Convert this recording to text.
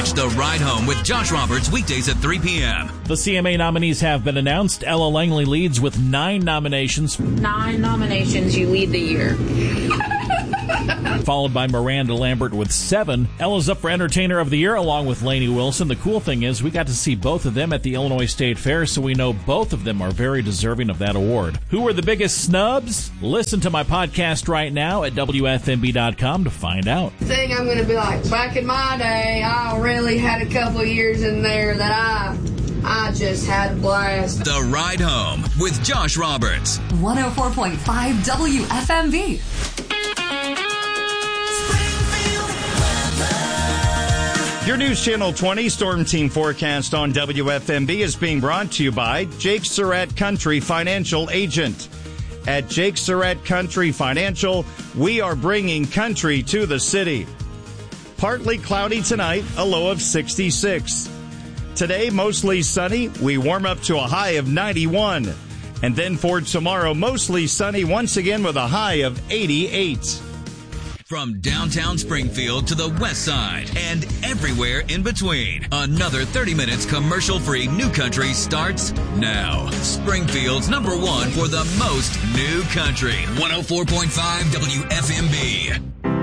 Watch The Ride Home with Josh Roberts weekdays at 3 p.m. The CMA nominees have been announced. Ella Langley leads with 9 nominations. 9 nominations, you lead the year. Followed by Miranda Lambert with 7. Ella's up for Entertainer of the Year along with Lainey Wilson. The cool thing is we got to see both of them at the Illinois State Fair, so we know both of them are very deserving of that award. Who were the biggest snubs? Listen to my podcast right now at WFMB.com to find out. I think I'm going to be like, back in my day, I really had a couple years in there that I just had a blast. The Ride Home with Josh Roberts. 104.5 WFMB. Your News Channel 20 Storm Team forecast on WFMB is being brought to you by Jake Surratt Country Financial Agent. At Jake Surratt Country Financial, we are bringing country to the city. Partly cloudy tonight, a low of 66. Today, mostly sunny. We warm up to a high of 91. And then for tomorrow, mostly sunny once again with a high of 88. From downtown Springfield to the west side and everywhere in between, another 30 minutes commercial-free New Country starts now. Springfield's #1 for the most new country. 104.5 WFMB.